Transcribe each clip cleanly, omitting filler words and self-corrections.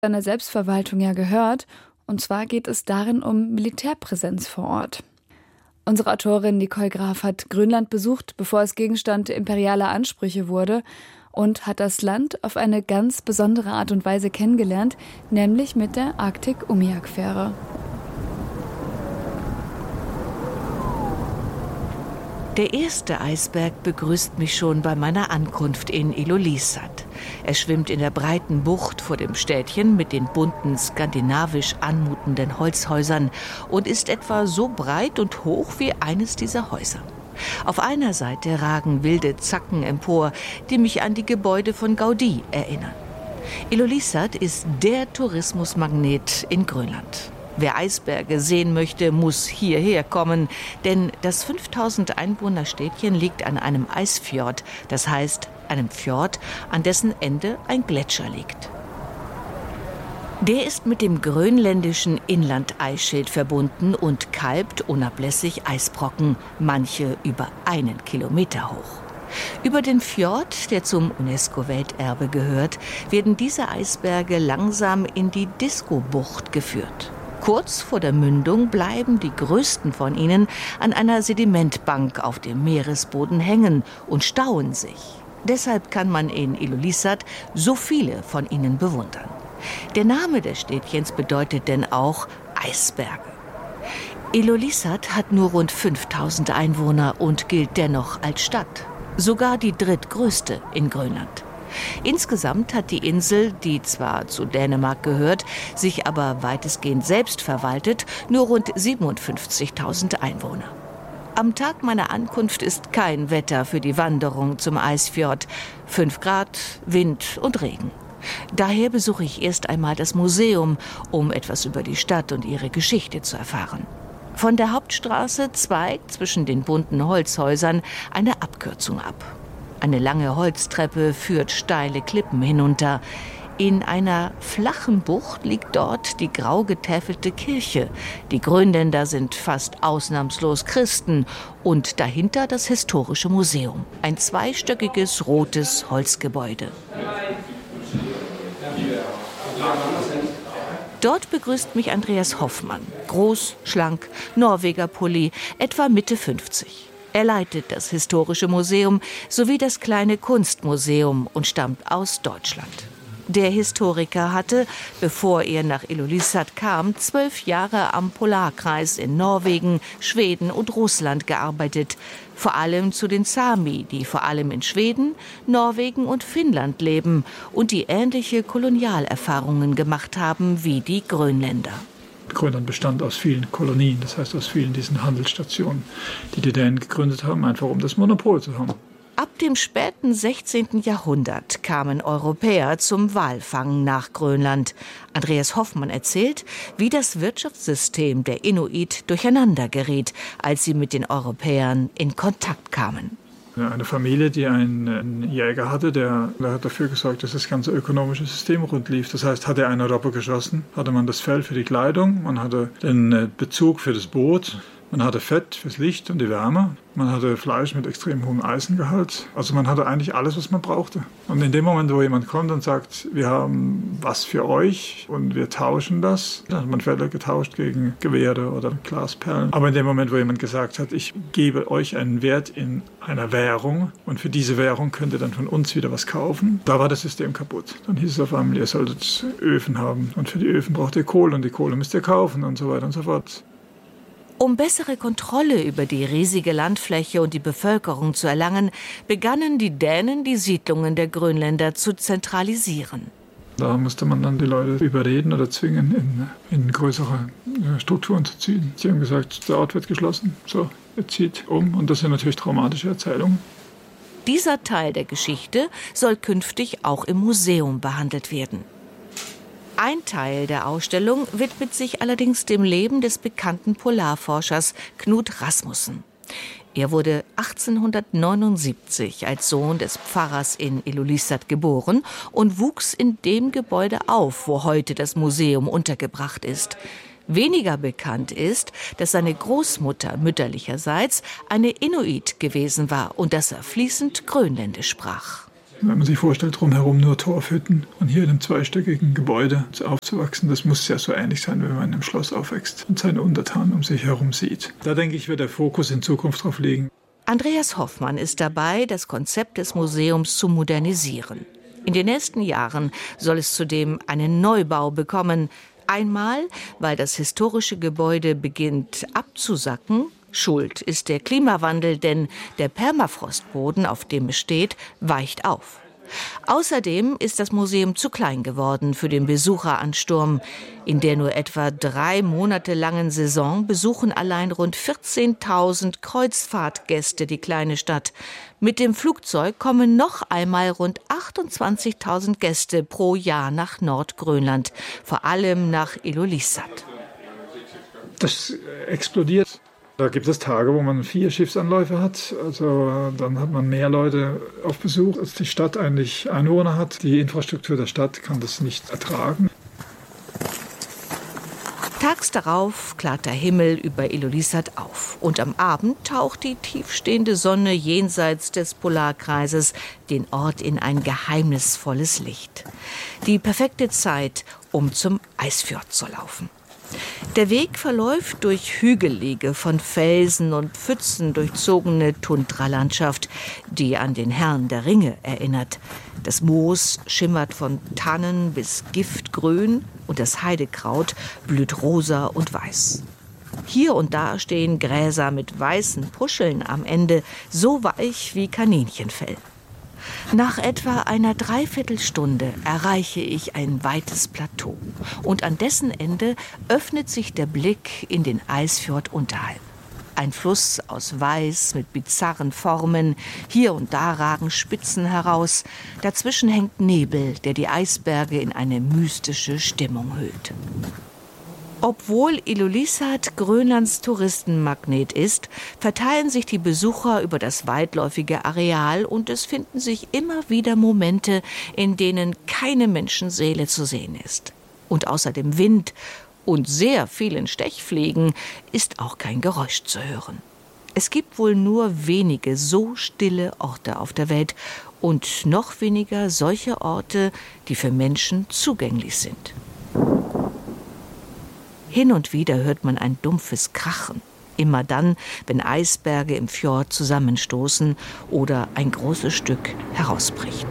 einer Selbstverwaltung ja gehört. Und zwar geht es darin um Militärpräsenz vor Ort. Unsere Autorin Nicole Graf hat Grönland besucht, bevor es Gegenstand imperialer Ansprüche wurde, und hat das Land auf eine ganz besondere Art und Weise kennengelernt, nämlich mit der Arktik-Umiaq-Fähre. Der erste Eisberg begrüßt mich schon bei meiner Ankunft in Ilulissat. Er schwimmt in der breiten Bucht vor dem Städtchen mit den bunten, skandinavisch anmutenden Holzhäusern und ist etwa so breit und hoch wie eines dieser Häuser. Auf einer Seite ragen wilde Zacken empor, die mich an die Gebäude von Gaudí erinnern. Ilulissat ist der Tourismusmagnet in Grönland. Wer Eisberge sehen möchte, muss hierher kommen, denn das 5000 Einwohner-Städtchen liegt an einem Eisfjord, das heißt einem Fjord, an dessen Ende ein Gletscher liegt. Der ist mit dem grönländischen Inlandeisschild verbunden und kalbt unablässig Eisbrocken, manche über 1 Kilometer hoch. Über den Fjord, der zum UNESCO-Welterbe gehört, werden diese Eisberge langsam in die Disco-Bucht geführt. Kurz vor der Mündung bleiben die größten von ihnen an einer Sedimentbank auf dem Meeresboden hängen und stauen sich. Deshalb kann man in Ilulissat so viele von ihnen bewundern. Der Name des Städtchens bedeutet denn auch Eisberge. Ilulissat hat nur rund 5000 Einwohner und gilt dennoch als Stadt. Sogar die drittgrößte in Grönland. Insgesamt hat die Insel, die zwar zu Dänemark gehört, sich aber weitestgehend selbst verwaltet, nur rund 57.000 Einwohner. Am Tag meiner Ankunft ist kein Wetter für die Wanderung zum Eisfjord. 5 Grad, Wind und Regen. Daher besuche ich erst einmal das Museum, um etwas über die Stadt und ihre Geschichte zu erfahren. Von der Hauptstraße zweigt zwischen den bunten Holzhäusern eine Abkürzung ab. Eine lange Holztreppe führt steile Klippen hinunter. In einer flachen Bucht liegt dort die grau getäfelte Kirche. Die Grönländer sind fast ausnahmslos Christen. Und dahinter das historische Museum. Ein zweistöckiges, rotes Holzgebäude. Dort begrüßt mich Andreas Hoffmann. Groß, schlank, Norweger-Pulli, etwa Mitte 50. Er leitet das Historische Museum sowie das kleine Kunstmuseum und stammt aus Deutschland. Der Historiker hatte, bevor er nach Ilulissat kam, 12 Jahre am Polarkreis in Norwegen, Schweden und Russland gearbeitet. Vor allem zu den Sami, die vor allem in Schweden, Norwegen und Finnland leben und die ähnliche Kolonialerfahrungen gemacht haben wie die Grönländer. Grönland bestand aus vielen Kolonien, das heißt aus vielen diesen Handelsstationen, die Dänen gegründet haben, einfach um das Monopol zu haben. Ab dem späten 16. Jahrhundert kamen Europäer zum Walfang nach Grönland. Andreas Hoffmann erzählt, wie das Wirtschaftssystem der Inuit durcheinander geriet, als sie mit den Europäern in Kontakt kamen. Eine Familie, die einen Jäger hatte, der hat dafür gesorgt, dass das ganze ökonomische System rund lief. Das heißt, hatte eine Robbe geschossen, hatte man das Fell für die Kleidung, man hatte den Bezug für das Boot, man hatte Fett fürs Licht und die Wärme, man hatte Fleisch mit extrem hohem Eisengehalt. Also man hatte eigentlich alles, was man brauchte. Und in dem Moment, wo jemand kommt und sagt, wir haben was für euch und wir tauschen das, dann hat man Felle getauscht gegen Gewehre oder Glasperlen. Aber in dem Moment, wo jemand gesagt hat, ich gebe euch einen Wert in einer Währung und für diese Währung könnt ihr dann von uns wieder was kaufen, da war das System kaputt. Dann hieß es auf einmal, ihr solltet Öfen haben und für die Öfen braucht ihr Kohle und die Kohle müsst ihr kaufen und so weiter und so fort. Um bessere Kontrolle über die riesige Landfläche und die Bevölkerung zu erlangen, begannen die Dänen, die Siedlungen der Grönländer zu zentralisieren. Da musste man dann die Leute überreden oder zwingen, in größere Strukturen zu ziehen. Sie haben gesagt, der Ort wird geschlossen, so, ihr zieht um. Und das sind natürlich traumatische Erzählungen. Dieser Teil der Geschichte soll künftig auch im Museum behandelt werden. Ein Teil der Ausstellung widmet sich allerdings dem Leben des bekannten Polarforschers Knud Rasmussen. Er wurde 1879 als Sohn des Pfarrers in Ilulissat geboren und wuchs in dem Gebäude auf, wo heute das Museum untergebracht ist. Weniger bekannt ist, dass seine Großmutter mütterlicherseits eine Inuit gewesen war und dass er fließend Grönländisch sprach. Wenn man sich vorstellt, drumherum nur Torfhütten und hier in einem zweistöckigen Gebäude aufzuwachsen, das muss ja so ähnlich sein, wenn man in einem Schloss aufwächst und seine Untertanen um sich herum sieht. Da denke ich, wird der Fokus in Zukunft drauf liegen. Andreas Hoffmann ist dabei, das Konzept des Museums zu modernisieren. In den nächsten Jahren soll es zudem einen Neubau bekommen. Einmal, weil das historische Gebäude beginnt abzusacken. Schuld ist der Klimawandel, denn der Permafrostboden, auf dem es steht, weicht auf. Außerdem ist das Museum zu klein geworden für den Besucheransturm. In der nur etwa 3 Monate langen Saison besuchen allein rund 14.000 Kreuzfahrtgäste die kleine Stadt. Mit dem Flugzeug kommen noch einmal rund 28.000 Gäste pro Jahr nach Nordgrönland, vor allem nach Ilulissat. Das explodiert. Da gibt es Tage, wo man 4 Schiffsanläufe hat. Also dann hat man mehr Leute auf Besuch, als die Stadt eigentlich Einwohner hat. Die Infrastruktur der Stadt kann das nicht ertragen. Tags darauf klart der Himmel über Ilulissat auf. Und am Abend taucht die tiefstehende Sonne jenseits des Polarkreises den Ort in ein geheimnisvolles Licht. Die perfekte Zeit, um zum Eisfjord zu laufen. Der Weg verläuft durch hügelige, von Felsen und Pfützen durchzogene Tundralandschaft, die an den Herrn der Ringe erinnert. Das Moos schimmert von Tannen bis Giftgrün und das Heidekraut blüht rosa und weiß. Hier und da stehen Gräser mit weißen Puscheln am Ende, so weich wie Kaninchenfell. Nach etwa einer Dreiviertelstunde erreiche ich ein weites Plateau und an dessen Ende öffnet sich der Blick in den Eisfjord unterhalb. Ein Fluss aus Weiß mit bizarren Formen, hier und da ragen Spitzen heraus, dazwischen hängt Nebel, der die Eisberge in eine mystische Stimmung hüllt. Obwohl Ilulissat Grönlands Touristenmagnet ist, verteilen sich die Besucher über das weitläufige Areal und es finden sich immer wieder Momente, in denen keine Menschenseele zu sehen ist. Und außer dem Wind und sehr vielen Stechfliegen ist auch kein Geräusch zu hören. Es gibt wohl nur wenige so stille Orte auf der Welt und noch weniger solche Orte, die für Menschen zugänglich sind. Hin und wieder hört man ein dumpfes Krachen. Immer dann, wenn Eisberge im Fjord zusammenstoßen oder ein großes Stück herausbricht.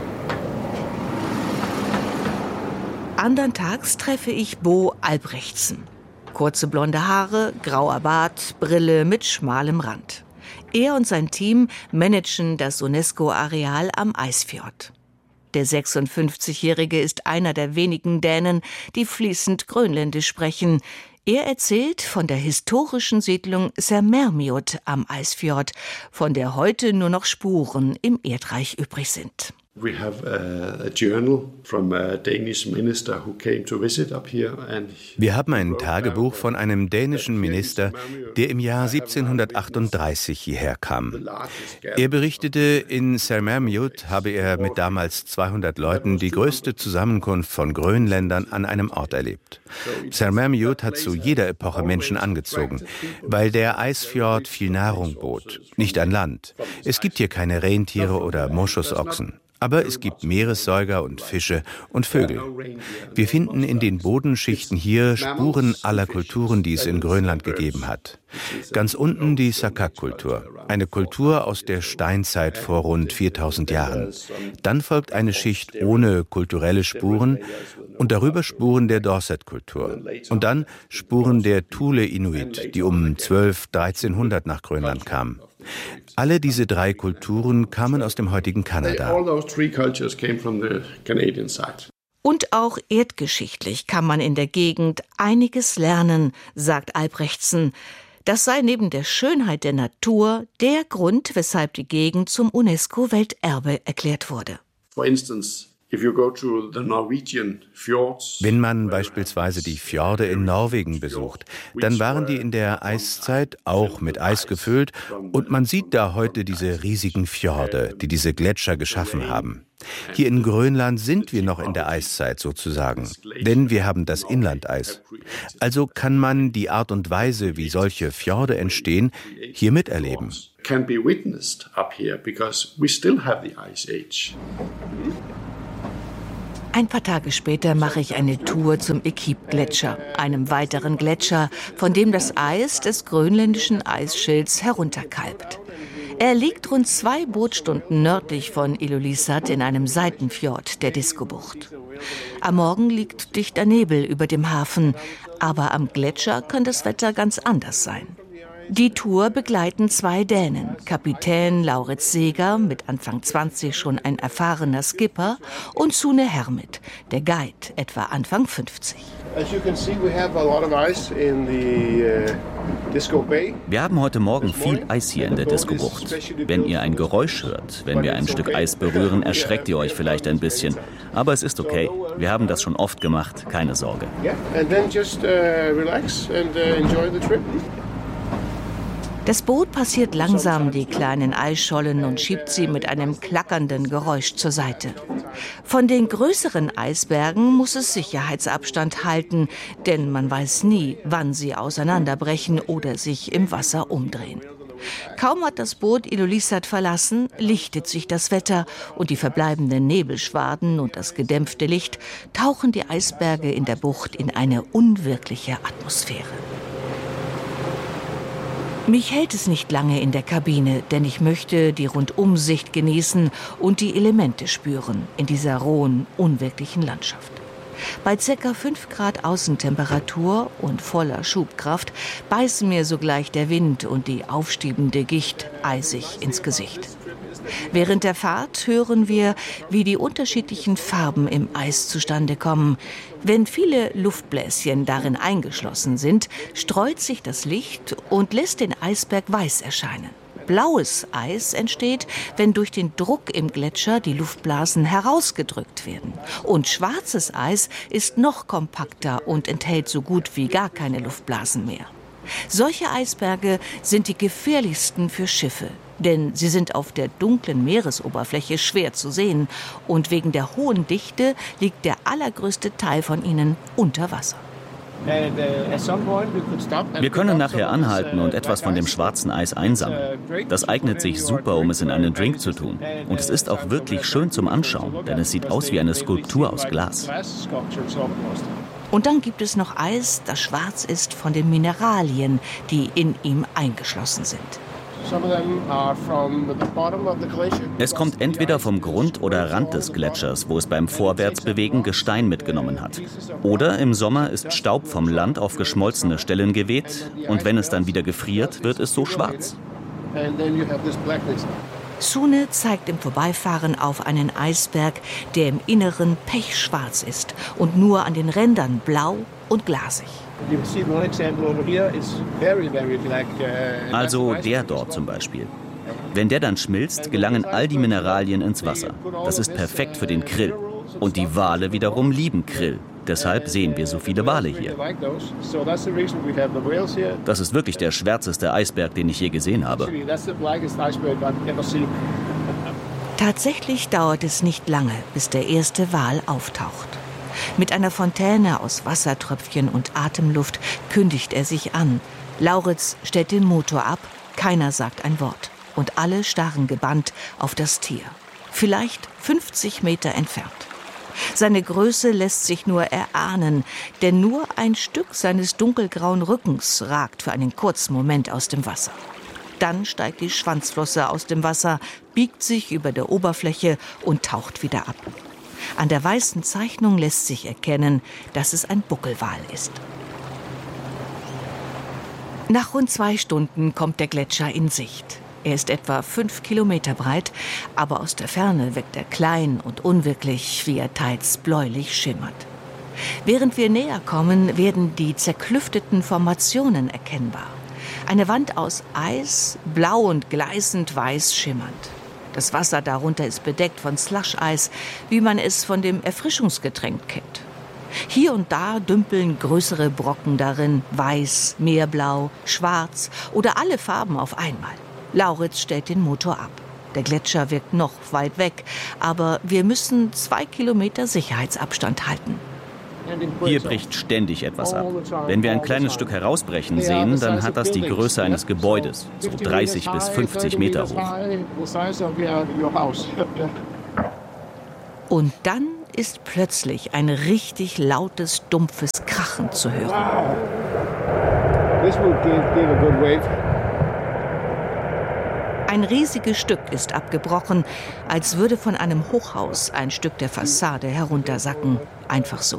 Andern Tags treffe ich Bo Albrechtsen. Kurze blonde Haare, grauer Bart, Brille mit schmalem Rand. Er und sein Team managen das UNESCO-Areal am Eisfjord. Der 56-Jährige ist einer der wenigen Dänen, die fließend Grönländisch sprechen. Er erzählt von der historischen Siedlung Sermermiut am Eisfjord, von der heute nur noch Spuren im Erdreich übrig sind. We have a journal from a Danish minister who came to visit up here. Wir haben ein Tagebuch von einem dänischen Minister, der im Jahr 1738 hierher kam. Er berichtete, in Sermermiut habe er mit damals 200 Leuten die größte Zusammenkunft von Grönländern an einem Ort erlebt. Sermermiut hat zu jeder Epoche Menschen angezogen, weil der Eisfjord viel Nahrung bot, nicht an Land. Es gibt hier keine Rentiere oder Moschusochsen. Aber es gibt Meeressäuger und Fische und Vögel. Wir finden in den Bodenschichten hier Spuren aller Kulturen, die es in Grönland gegeben hat. Ganz unten die Sakak-Kultur, eine Kultur aus der Steinzeit vor rund 4000 Jahren. Dann folgt eine Schicht ohne kulturelle Spuren und darüber Spuren der Dorset-Kultur. Und dann Spuren der Thule-Inuit, die um 1300 nach Grönland kamen. Alle diese 3 Kulturen kamen aus dem heutigen Kanada. Und auch erdgeschichtlich kann man in der Gegend einiges lernen, sagt Albrechtsen. Das sei neben der Schönheit der Natur der Grund, weshalb die Gegend zum UNESCO-Welterbe erklärt wurde. Wenn man beispielsweise die Fjorde in Norwegen besucht, dann waren die in der Eiszeit auch mit Eis gefüllt und man sieht da heute diese riesigen Fjorde, die diese Gletscher geschaffen haben. Hier in Grönland sind wir noch in der Eiszeit sozusagen, denn wir haben das Inlandeis. Also kann man die Art und Weise, wie solche Fjorde entstehen, hier miterleben. can be witnessed up here because we still have the Ice Age. Ein paar Tage später mache ich eine Tour zum Equipe-Gletscher, einem weiteren Gletscher, von dem das Eis des grönländischen Eisschilds herunterkalbt. Er liegt rund 2 Bootstunden nördlich von Ilulissat in einem Seitenfjord der Diskobucht. Am Morgen liegt dichter Nebel über dem Hafen, aber am Gletscher kann das Wetter ganz anders sein. Die Tour begleiten 2 Dänen, Kapitän Lauritz Seeger, mit Anfang 20 schon ein erfahrener Skipper, und Sune Hermit, der Guide, etwa Anfang 50. Wir haben heute Morgen viel Eis hier in der Disco-Bucht. Wenn ihr ein Geräusch hört, wenn wir ein Stück Eis berühren, erschreckt ihr euch vielleicht ein bisschen. Aber es ist okay. Wir haben das schon oft gemacht, keine Sorge. Das Boot passiert langsam die kleinen Eisschollen und schiebt sie mit einem klackernden Geräusch zur Seite. Von den größeren Eisbergen muss es Sicherheitsabstand halten, denn man weiß nie, wann sie auseinanderbrechen oder sich im Wasser umdrehen. Kaum hat das Boot Ilulissat verlassen, lichtet sich das Wetter und die verbleibenden Nebelschwaden und das gedämpfte Licht tauchen die Eisberge in der Bucht in eine unwirkliche Atmosphäre. Mich hält es nicht lange in der Kabine, denn ich möchte die Rundumsicht genießen und die Elemente spüren in dieser rohen, unwirklichen Landschaft. Bei ca. 5 Grad Außentemperatur und voller Schubkraft beißen mir sogleich der Wind und die aufstiebende Gicht eisig ins Gesicht. Während der Fahrt hören wir, wie die unterschiedlichen Farben im Eis zustande kommen. Wenn viele Luftbläschen darin eingeschlossen sind, streut sich das Licht und lässt den Eisberg weiß erscheinen. Blaues Eis entsteht, wenn durch den Druck im Gletscher die Luftblasen herausgedrückt werden. Und schwarzes Eis ist noch kompakter und enthält so gut wie gar keine Luftblasen mehr. Solche Eisberge sind die gefährlichsten für Schiffe, denn sie sind auf der dunklen Meeresoberfläche schwer zu sehen und wegen der hohen Dichte liegt der allergrößte Teil von ihnen unter Wasser. Wir können nachher anhalten und etwas von dem schwarzen Eis einsammeln. Das eignet sich super, um es in einen Drink zu tun. Und es ist auch wirklich schön zum Anschauen, denn es sieht aus wie eine Skulptur aus Glas. Und dann gibt es noch Eis, das schwarz ist von den Mineralien, die in ihm eingeschlossen sind. Es kommt entweder vom Grund oder Rand des Gletschers, wo es beim Vorwärtsbewegen Gestein mitgenommen hat. Oder im Sommer ist Staub vom Land auf geschmolzene Stellen geweht und wenn es dann wieder gefriert, wird es so schwarz. Sune zeigt im Vorbeifahren auf einen Eisberg, der im Inneren pechschwarz ist und nur an den Rändern blau und glasig. Also der dort zum Beispiel. Wenn der dann schmilzt, gelangen all die Mineralien ins Wasser. Das ist perfekt für den Krill. Und die Wale wiederum lieben Krill. Deshalb sehen wir so viele Wale hier. Das ist wirklich der schwärzeste Eisberg, den ich je gesehen habe. Tatsächlich dauert es nicht lange, bis der erste Wal auftaucht. Mit einer Fontäne aus Wassertröpfchen und Atemluft kündigt er sich an. Lauritz stellt den Motor ab, keiner sagt ein Wort. Und alle starren gebannt auf das Tier. Vielleicht 50 Meter entfernt. Seine Größe lässt sich nur erahnen, denn nur ein Stück seines dunkelgrauen Rückens ragt für einen kurzen Moment aus dem Wasser. Dann steigt die Schwanzflosse aus dem Wasser, biegt sich über der Oberfläche und taucht wieder ab. An der weißen Zeichnung lässt sich erkennen, dass es ein Buckelwal ist. Nach rund 2 Stunden kommt der Gletscher in Sicht. Er ist etwa 5 Kilometer breit, aber aus der Ferne wirkt er klein und unwirklich, wie er teils bläulich schimmert. Während wir näher kommen, werden die zerklüfteten Formationen erkennbar. Eine Wand aus Eis, blau und gleißend weiß schimmernd. Das Wasser darunter ist bedeckt von Slush-Eis, wie man es von dem Erfrischungsgetränk kennt. Hier und da dümpeln größere Brocken darin, weiß, meerblau, schwarz oder alle Farben auf einmal. Lauritz stellt den Motor ab. Der Gletscher wirkt noch weit weg, aber wir müssen 2 Kilometer Sicherheitsabstand halten. Hier bricht ständig etwas ab. Wenn wir ein kleines Stück herausbrechen sehen, dann hat das die Größe eines Gebäudes, so 30 bis 50 Meter hoch. Und dann ist plötzlich ein richtig lautes, dumpfes Krachen zu hören. Ein riesiges Stück ist abgebrochen, als würde von einem Hochhaus ein Stück der Fassade heruntersacken. Einfach so.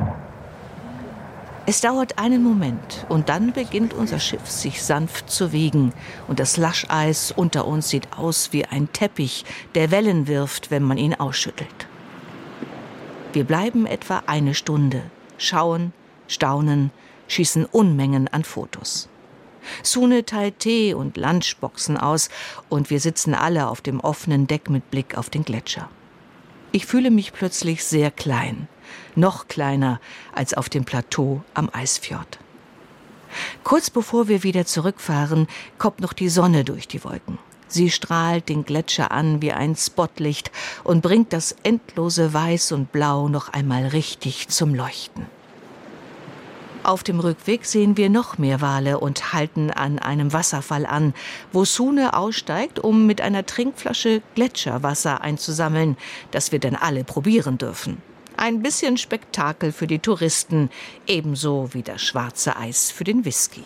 Es dauert einen Moment und dann beginnt unser Schiff sich sanft zu wiegen und das Lascheis unter uns sieht aus wie ein Teppich, der Wellen wirft, wenn man ihn ausschüttelt. Wir bleiben etwa eine Stunde, schauen, staunen, schießen Unmengen an Fotos. Sune teilt Tee und Lunchboxen aus und wir sitzen alle auf dem offenen Deck mit Blick auf den Gletscher. Ich fühle mich plötzlich sehr klein, noch kleiner als auf dem Plateau am Eisfjord. Kurz bevor wir wieder zurückfahren, kommt noch die Sonne durch die Wolken. Sie strahlt den Gletscher an wie ein Spotlicht und bringt das endlose Weiß und Blau noch einmal richtig zum Leuchten. Auf dem Rückweg sehen wir noch mehr Wale und halten an einem Wasserfall an, wo Sune aussteigt, um mit einer Trinkflasche Gletscherwasser einzusammeln, das wir dann alle probieren dürfen. Ein bisschen Spektakel für die Touristen, ebenso wie das schwarze Eis für den Whisky.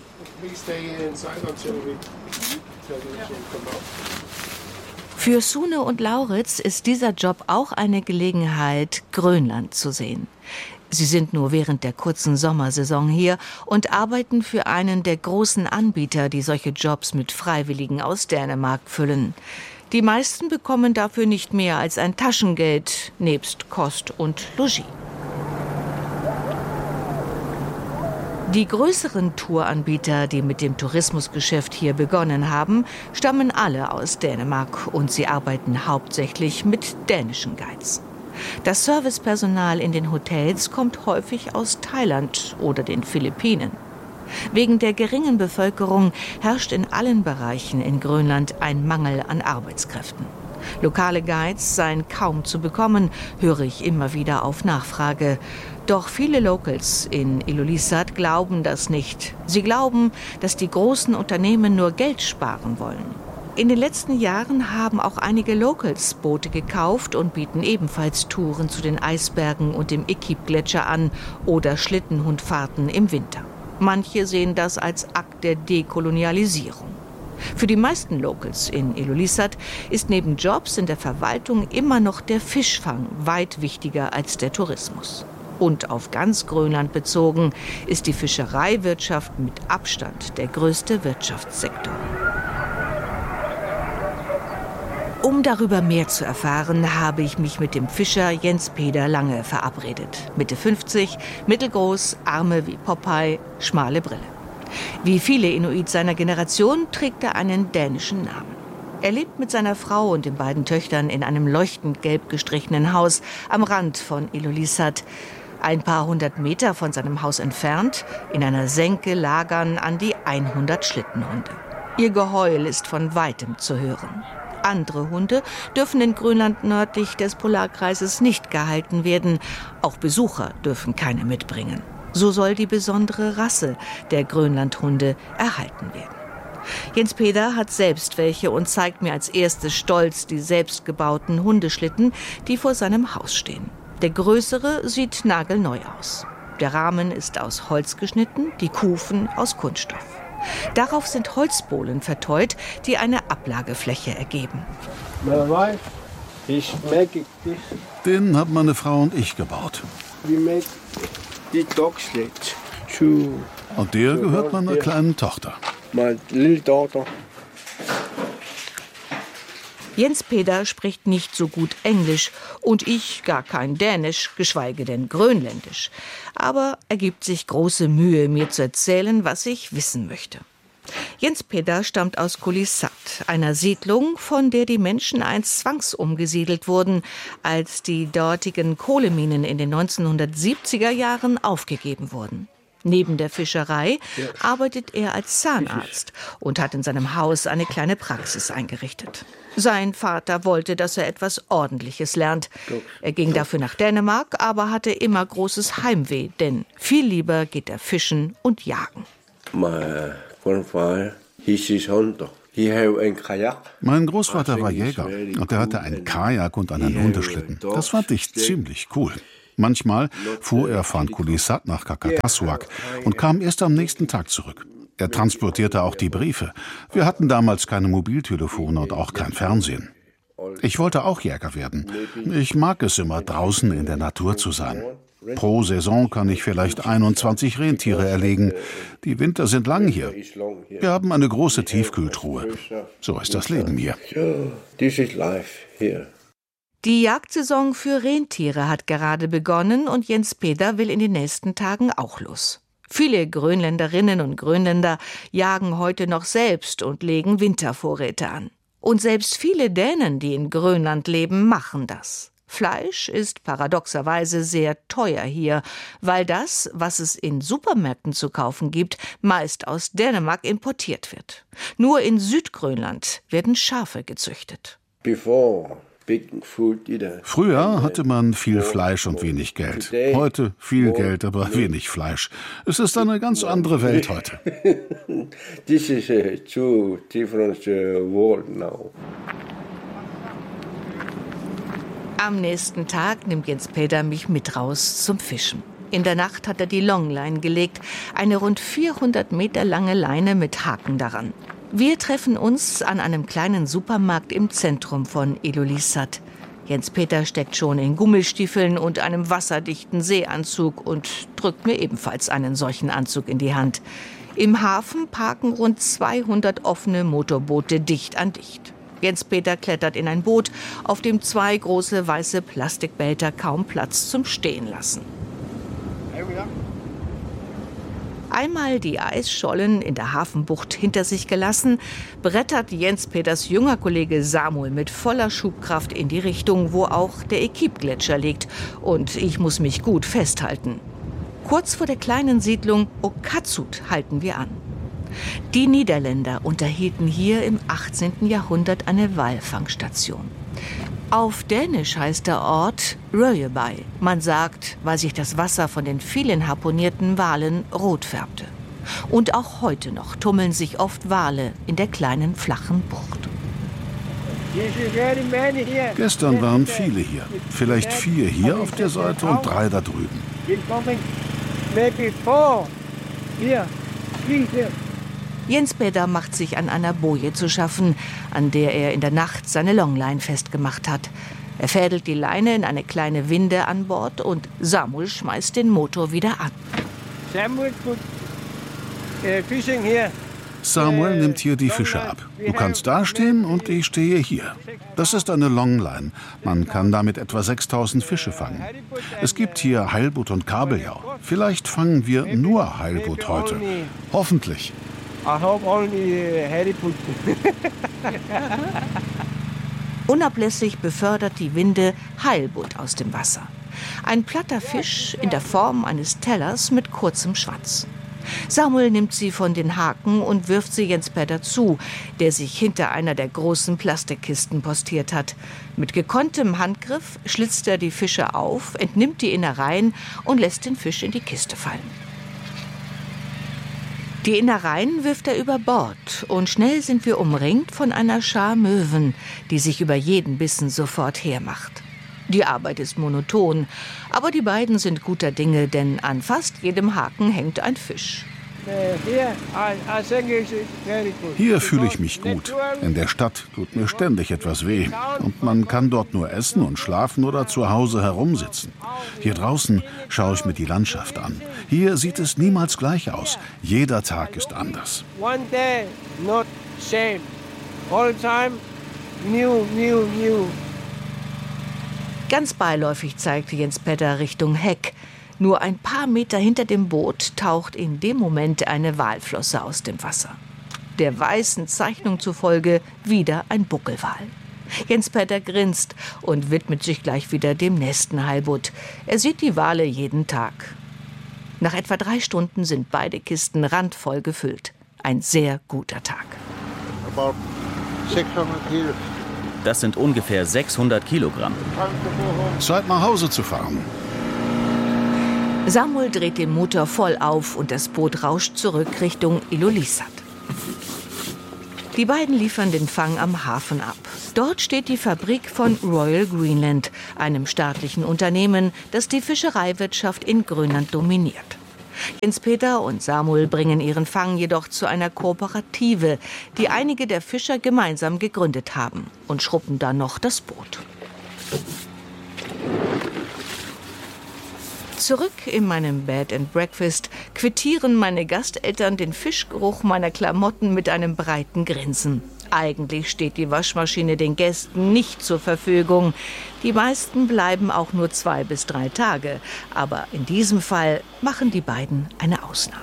Für Sune und Lauritz ist dieser Job auch eine Gelegenheit, Grönland zu sehen. Sie sind nur während der kurzen Sommersaison hier und arbeiten für einen der großen Anbieter, die solche Jobs mit Freiwilligen aus Dänemark füllen. Die meisten bekommen dafür nicht mehr als ein Taschengeld, nebst Kost und Logis. Die größeren Touranbieter, die mit dem Tourismusgeschäft hier begonnen haben, stammen alle aus Dänemark und sie arbeiten hauptsächlich mit dänischen Guides. Das Servicepersonal in den Hotels kommt häufig aus Thailand oder den Philippinen. Wegen der geringen Bevölkerung herrscht in allen Bereichen in Grönland ein Mangel an Arbeitskräften. Lokale Guides seien kaum zu bekommen, höre ich immer wieder auf Nachfrage. Doch viele Locals in Ilulissat glauben das nicht. Sie glauben, dass die großen Unternehmen nur Geld sparen wollen. In den letzten Jahren haben auch einige Locals Boote gekauft und bieten ebenfalls Touren zu den Eisbergen und dem Ikip-Gletscher an oder Schlittenhundfahrten im Winter. Manche sehen das als Akt der Dekolonialisierung. Für die meisten Locals in Ilulissat ist neben Jobs in der Verwaltung immer noch der Fischfang weit wichtiger als der Tourismus. Und auf ganz Grönland bezogen ist die Fischereiwirtschaft mit Abstand der größte Wirtschaftssektor. Um darüber mehr zu erfahren, habe ich mich mit dem Fischer Jens Peder Lange verabredet. Mitte 50, mittelgroß, Arme wie Popeye, schmale Brille. Wie viele Inuit seiner Generation trägt er einen dänischen Namen. Er lebt mit seiner Frau und den beiden Töchtern in einem leuchtend gelb gestrichenen Haus am Rand von Ilulissat. Ein paar hundert Meter von seinem Haus entfernt, in einer Senke, lagern an die 100 Schlittenhunde. Ihr Geheul ist von weitem zu hören. Andere Hunde dürfen in Grönland nördlich des Polarkreises nicht gehalten werden. Auch Besucher dürfen keine mitbringen. So soll die besondere Rasse der Grönlandhunde erhalten werden. Jens Peder hat selbst welche und zeigt mir als erstes stolz die selbstgebauten Hundeschlitten, die vor seinem Haus stehen. Der größere sieht nagelneu aus. Der Rahmen ist aus Holz geschnitten, die Kufen aus Kunststoff. Darauf sind Holzbohlen verteut, die eine Ablagefläche ergeben. Den haben meine Frau und ich gebaut. Und der gehört meiner kleinen Tochter. Jens Peder spricht nicht so gut Englisch und ich gar kein Dänisch, geschweige denn Grönländisch. Aber er gibt sich große Mühe, mir zu erzählen, was ich wissen möchte. Jens Peder stammt aus Kulissat, einer Siedlung, von der die Menschen einst zwangsumgesiedelt wurden, als die dortigen Kohleminen in den 1970er Jahren aufgegeben wurden. Neben der Fischerei arbeitet er als Zahnarzt und hat in seinem Haus eine kleine Praxis eingerichtet. Sein Vater wollte, dass er etwas Ordentliches lernt. Er ging dafür nach Dänemark, aber hatte immer großes Heimweh, denn viel lieber geht er fischen und jagen. Mein Großvater war Jäger und er hatte einen Kajak und einen Hundeschlitten. Das fand ich ziemlich cool. Manchmal fuhr er von Ilulissat nach Qaqortoq und kam erst am nächsten Tag zurück. Er transportierte auch die Briefe. Wir hatten damals keine Mobiltelefone und auch kein Fernsehen. Ich wollte auch Jäger werden. Ich mag es immer, draußen in der Natur zu sein. Pro Saison kann ich vielleicht 21 Rentiere erlegen. Die Winter sind lang hier. Wir haben eine große Tiefkühltruhe. So ist das Leben hier. Die Jagdsaison für Rentiere hat gerade begonnen und Jens Peder will in den nächsten Tagen auch los. Viele Grönländerinnen und Grönländer jagen heute noch selbst und legen Wintervorräte an. Und selbst viele Dänen, die in Grönland leben, machen das. Fleisch ist paradoxerweise sehr teuer hier, weil das, was es in Supermärkten zu kaufen gibt, meist aus Dänemark importiert wird. Nur in Südgrönland werden Schafe gezüchtet. Früher hatte man viel Fleisch und wenig Geld. Heute viel Geld, aber wenig Fleisch. Es ist eine ganz andere Welt heute. Am nächsten Tag nimmt Jens Peder mich mit raus zum Fischen. In der Nacht hat er die Longline gelegt, eine rund 400 Meter lange Leine mit Haken daran. Wir treffen uns an einem kleinen Supermarkt im Zentrum von Ilulissat. Jens Peder steckt schon in Gummistiefeln und einem wasserdichten Seeanzug und drückt mir ebenfalls einen solchen Anzug in die Hand. Im Hafen parken rund 200 offene Motorboote dicht an dicht. Jens Peder klettert in ein Boot, auf dem 2 große weiße Plastikbehälter kaum Platz zum Stehen lassen. Einmal die Eisschollen in der Hafenbucht hinter sich gelassen, brettert Jens Peders junger Kollege Samuel mit voller Schubkraft in die Richtung, wo auch der Ekipe-Gletscher liegt. Und ich muss mich gut festhalten. Kurz vor der kleinen Siedlung Okatsut halten wir an. Die Niederländer unterhielten hier im 18. Jahrhundert eine Walfangstation. Auf Dänisch heißt der Ort Røyeby. Man sagt, weil sich das Wasser von den vielen harpunierten Walen rot färbte. Und auch heute noch tummeln sich oft Wale in der kleinen flachen Bucht. Gestern waren viele hier. Vielleicht 4 hier auf der Seite und 3 da drüben. Jens Peder macht sich an einer Boje zu schaffen, an der er in der Nacht seine Longline festgemacht hat. Er fädelt die Leine in eine kleine Winde an Bord und Samuel schmeißt den Motor wieder an. Samuel nimmt hier die Fische ab. Du kannst da stehen und ich stehe hier. Das ist eine Longline. Man kann damit etwa 6000 Fische fangen. Es gibt hier Heilbutt und Kabeljau. Vielleicht fangen wir nur Heilbutt heute. Hoffentlich. Unablässig befördert die Winde Heilbutt aus dem Wasser. Ein platter Fisch in der Form eines Tellers mit kurzem Schwanz. Samuel nimmt sie von den Haken und wirft sie Jens Peder zu, der sich hinter einer der großen Plastikkisten postiert hat. Mit gekonntem Handgriff schlitzt er die Fische auf, entnimmt die Innereien und lässt den Fisch in die Kiste fallen. Die Innereien wirft er über Bord und schnell sind wir umringt von einer Schar Möwen, die sich über jeden Bissen sofort hermacht. Die Arbeit ist monoton, aber die beiden sind guter Dinge, denn an fast jedem Haken hängt ein Fisch. Hier fühle ich mich gut. In der Stadt tut mir ständig etwas weh. Und man kann dort nur essen und schlafen oder zu Hause herumsitzen. Hier draußen schaue ich mir die Landschaft an. Hier sieht es niemals gleich aus. Jeder Tag ist anders. Ganz beiläufig zeigte Jens Peder Richtung Heck. Nur ein paar Meter hinter dem Boot taucht in dem Moment eine Walflosse aus dem Wasser. Der weißen Zeichnung zufolge wieder ein Buckelwal. Jens Peder grinst und widmet sich gleich wieder dem nächsten Heilbutt. Er sieht die Wale jeden Tag. Nach etwa 3 Stunden sind beide Kisten randvoll gefüllt. Ein sehr guter Tag. Das sind ungefähr 600 Kilogramm. Zeit, nach Hause zu fahren. Samuel dreht den Motor voll auf und das Boot rauscht zurück Richtung Ilulissat. Die beiden liefern den Fang am Hafen ab. Dort steht die Fabrik von Royal Greenland, einem staatlichen Unternehmen, das die Fischereiwirtschaft in Grönland dominiert. Jens-Peter und Samuel bringen ihren Fang jedoch zu einer Kooperative, die einige der Fischer gemeinsam gegründet haben, und schruppen dann noch das Boot. Zurück in meinem Bed and Breakfast quittieren meine Gasteltern den Fischgeruch meiner Klamotten mit einem breiten Grinsen. Eigentlich steht die Waschmaschine den Gästen nicht zur Verfügung. Die meisten bleiben auch nur 2 bis 3 Tage. Aber in diesem Fall machen die beiden eine Ausnahme.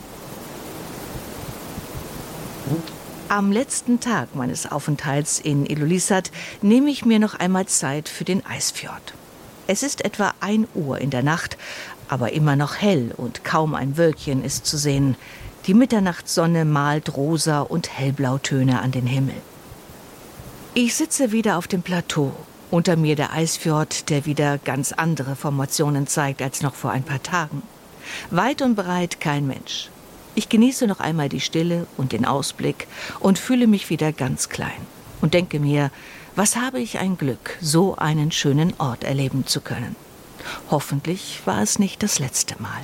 Am letzten Tag meines Aufenthalts in Ilulissat nehme ich mir noch einmal Zeit für den Eisfjord. Es ist etwa 1 Uhr in der Nacht, aber immer noch hell und kaum ein Wölkchen ist zu sehen. Die Mitternachtssonne malt rosa und hellblautöne an den Himmel. Ich sitze wieder auf dem Plateau. Unter mir der Eisfjord, der wieder ganz andere Formationen zeigt als noch vor ein paar Tagen. Weit und breit kein Mensch. Ich genieße noch einmal die Stille und den Ausblick und fühle mich wieder ganz klein. Und denke mir, was habe ich ein Glück, so einen schönen Ort erleben zu können. Hoffentlich war es nicht das letzte Mal.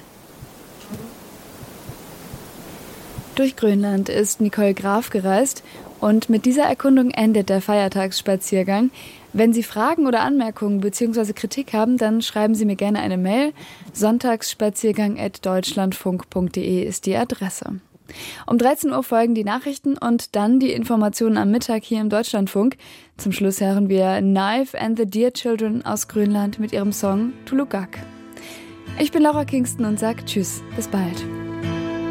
Durch Grönland ist Nicole Graf gereist und mit dieser Erkundung endet der Feiertagsspaziergang. Wenn Sie Fragen oder Anmerkungen bzw. Kritik haben, dann schreiben Sie mir gerne eine Mail. sonntagsspaziergang@deutschlandfunk.de ist die Adresse. Um 13 Uhr folgen die Nachrichten und dann die Informationen am Mittag hier im Deutschlandfunk. Zum Schluss hören wir Knife and the Deer Children aus Grönland mit ihrem Song Tulugak. Ich bin Laura Kingston und sage Tschüss, bis bald.